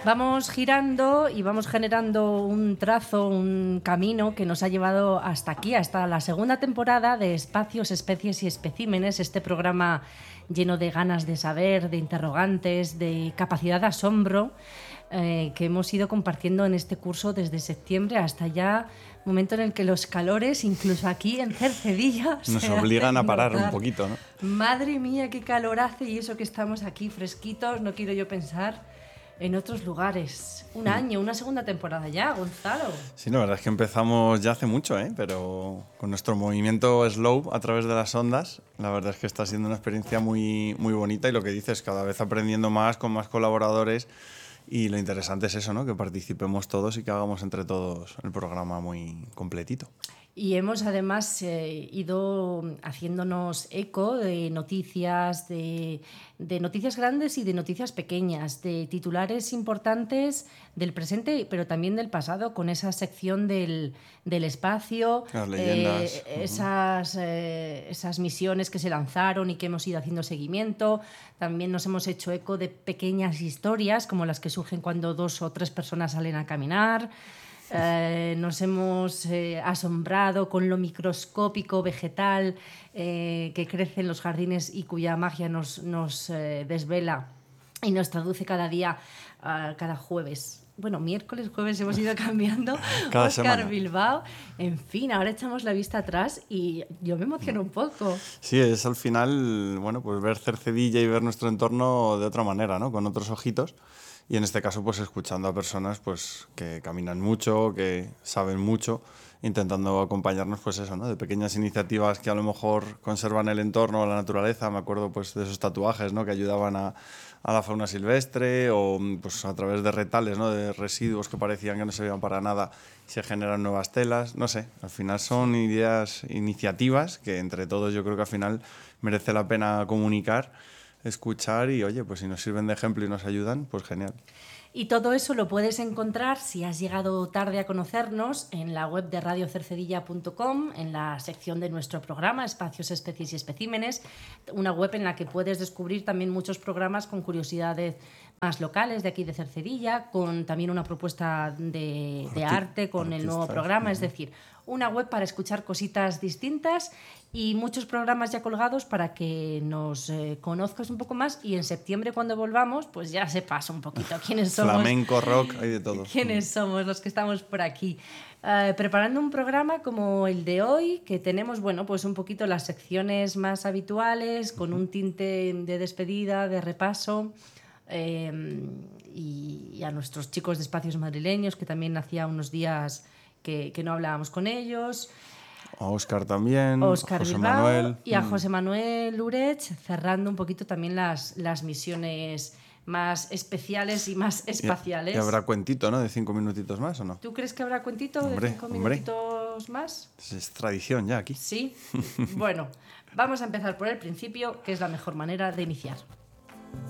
Vamos girando y vamos generando un trazo, un camino que nos ha llevado hasta aquí, hasta la segunda temporada de Espacios, Especies y Especímenes, este programa lleno de ganas de saber, de interrogantes, de capacidad de asombro, que hemos ido compartiendo en este curso desde septiembre hasta ya momento en el que los calores, incluso aquí en Cercedilla, nos obligan a parar notar. un poquito, ¿no? Madre mía, qué calor hace, y eso que estamos aquí fresquitos, no quiero yo pensar en otros lugares. Un año, una segunda temporada ya, Gonzalo. Sí, la verdad es que empezamos ya hace mucho, pero con nuestro movimiento slow a través de las ondas, la verdad es que está siendo una experiencia muy, muy bonita, y lo que dices, cada vez aprendiendo más, con más colaboradores, y lo interesante es eso, ¿no? Que participemos todos y que hagamos entre todos el programa muy completito. Y hemos además ido haciéndonos eco de noticias, de noticias grandes y de noticias pequeñas, de titulares importantes del presente, pero también del pasado, con esa sección del espacio, las leyendas, esas misiones que se lanzaron y que hemos ido haciendo seguimiento. También nos hemos hecho eco de pequeñas historias, como las que surgen cuando 2 o 3 personas salen a caminar. Nos hemos asombrado con lo microscópico vegetal que crece en los jardines y cuya magia nos desvela y nos traduce cada día, cada jueves. Bueno, miércoles, jueves hemos ido cambiando. Cada Óscar semana. Bilbao. En fin, ahora echamos la vista atrás y yo me emociono un poco. Sí, es al final, bueno, pues ver Cercedilla y ver nuestro entorno de otra manera, ¿no? Con otros ojitos. Y en este caso, pues escuchando a personas pues que caminan mucho, que saben mucho, intentando acompañarnos, pues eso, ¿no? De pequeñas iniciativas que a lo mejor conservan el entorno, la naturaleza. Me acuerdo pues de esos tatuajes, ¿no? Que ayudaban a la fauna silvestre, o pues a través de retales, ¿no? De residuos que parecían que no servían para nada, se generan nuevas telas. No sé, al final son ideas, iniciativas que entre todos yo creo que al final merece la pena comunicar, escuchar, y oye, pues si nos sirven de ejemplo y nos ayudan, pues genial. Y todo eso lo puedes encontrar, si has llegado tarde a conocernos, en la web de radiocercedilla.com, en la sección de nuestro programa Espacios, Especies y Especímenes, una web en la que puedes descubrir también muchos programas con curiosidades más locales de aquí de Cercedilla, con también una propuesta de arte con el nuevo programa, es decir, una web para escuchar cositas distintas y muchos programas ya colgados para que nos conozcas un poco más, y en septiembre, cuando volvamos, pues ya sepas un poquito quiénes somos. Flamenco, rock, hay de todo. ¿Quiénes somos los que estamos por aquí? Preparando un programa como el de hoy, que tenemos, bueno, pues un poquito las secciones más habituales, con un tinte de despedida, de repaso, y a nuestros chicos de Espacios Madrileños, que también hacía unos días que no hablábamos con ellos. A Óscar también, Óscar José Bilbao Manuel. Y a José Manuel Urech, cerrando un poquito también las misiones más especiales y más espaciales. Y habrá cuentito, ¿no? De 5 minutitos más, ¿o no? ¿Tú crees que habrá cuentito de 5 minutitos más? Es tradición ya aquí. Sí. Bueno, vamos a empezar por el principio, que es la mejor manera de iniciar.